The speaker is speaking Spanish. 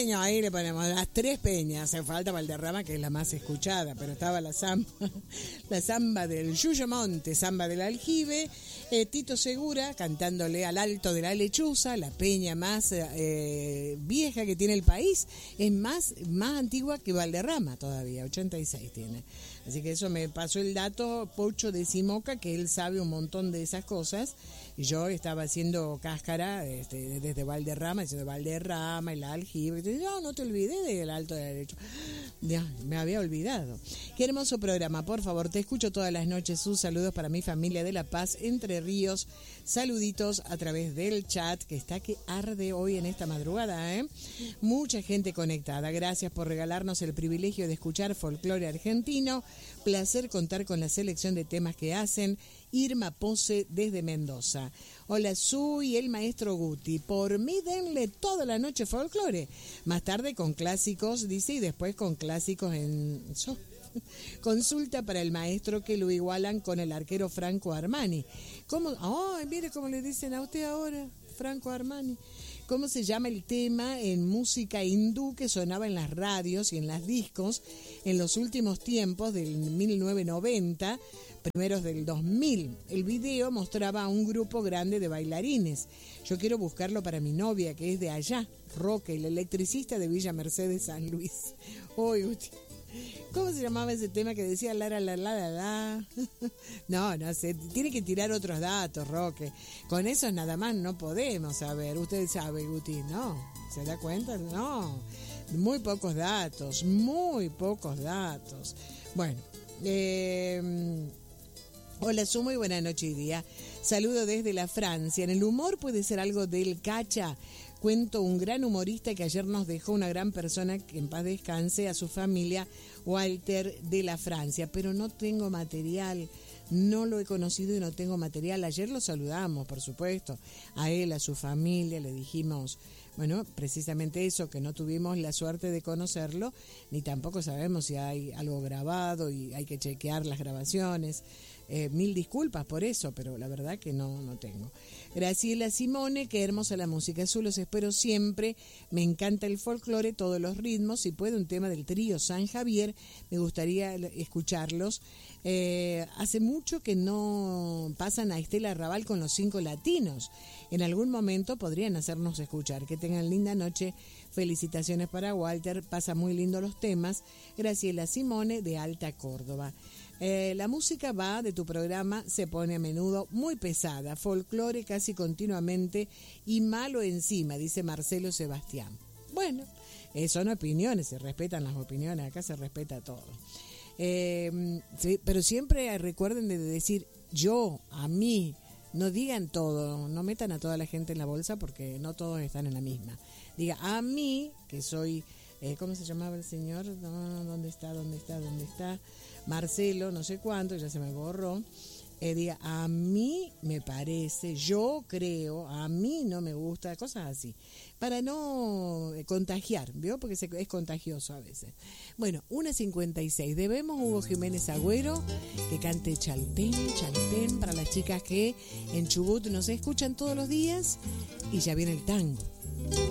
peñas, ahí le ponemos las 3 peñas. Hace falta Valderrama, que es la más escuchada, pero estaba la samba del Yuyo Monte, samba del Aljibe, Tito Segura cantándole al Alto de la Lechuza, la peña más vieja que tiene el país, es más antigua que Valderrama todavía, 86 tiene. Así que eso me pasó el dato Pocho de Simoca, que él sabe un montón de esas cosas. Y yo estaba haciendo cáscara desde Valderrama, diciendo Valderrama, el Aljibe. No te olvidé del Alto de la Lechuza. Ya, me había olvidado. Qué hermoso programa, por favor, te escucho todas las noches. Sus saludos para mi familia de La Paz, Entre Ríos. Saluditos a través del chat, que está que arde hoy en esta madrugada, ¿eh? Mucha gente conectada. Gracias por regalarnos el privilegio de escuchar folclore argentino. Placer contar con la selección de temas que hacen. Irma Pose desde Mendoza. Hola, soy el maestro Guti. Por mí denle toda la noche folclore. Más tarde con clásicos, dice, y después con clásicos en... Consulta para el maestro que lo igualan con el arquero Franco Armani. ¿Cómo? ¡Ay, mire cómo le dicen a usted ahora, Franco Armani! ¿Cómo se llama el tema en música hindú que sonaba en las radios y en las discos en los últimos tiempos del 1990, primeros del 2000? El video mostraba a un grupo grande de bailarines. Yo quiero buscarlo para mi novia, que es de allá, Roque, el electricista de Villa Mercedes, San Luis. Uy, ¿cómo se llamaba ese tema que decía la? No sé, tiene que tirar otros datos, Roque. Con eso nada más no podemos saber. Usted sabe, Guti, ¿no? ¿Se da cuenta? No. Muy pocos datos. Bueno, hola, Su, muy buena noche y día. Saludo desde la Francia. En el humor puede ser algo del Cacha. Cuento un gran humorista que ayer nos dejó, una gran persona, que en paz descanse, a su familia, Walter de la Francia, pero no tengo material, no lo he conocido y no tengo material. Ayer lo saludamos, por supuesto, a él, a su familia, le dijimos, bueno, precisamente eso, que no tuvimos la suerte de conocerlo, ni tampoco sabemos si hay algo grabado y hay que chequear las grabaciones. Mil disculpas por eso, pero la verdad que no tengo. Graciela Simone, qué hermosa la música. Eso los espero siempre. Me encanta el folclore, todos los ritmos. Si puede, un tema del trío San Javier, me gustaría escucharlos. Hace mucho que no pasan a Estela Raval con los 5 latinos. En algún momento podrían hacernos escuchar. Que tengan linda noche. Felicitaciones para Walter. Pasa muy lindo los temas. Graciela Simone, de Alta Córdoba. La música va de tu programa, se pone a menudo muy pesada, folclore casi continuamente y malo encima, dice Marcelo Sebastián. Bueno, son opiniones, se respetan las opiniones, acá se respeta todo. Sí, pero siempre recuerden de decir yo, a mí, no digan todo, no metan a toda la gente en la bolsa porque no todos están en la misma. Diga a mí, que soy, ¿cómo se llamaba el señor? No, ¿dónde está? Marcelo, no sé cuánto, ya se me borró. Diga, a mí me parece, yo creo, a mí no me gusta, cosas así, para no contagiar, ¿vio? Porque es contagioso a veces. Bueno, 1:56, debemos Hugo Jiménez Agüero, que cante Chaltén, para las chicas que en Chubut nos escuchan todos los días, y ya viene el tango.